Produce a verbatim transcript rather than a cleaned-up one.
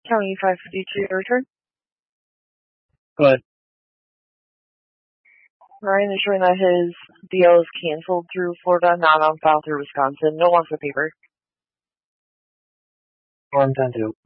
County five fifty-two, your return. Go ahead. Ryan is showing that his D L is canceled through Florida, not on file through Wisconsin. No loss of paper. Form ten two.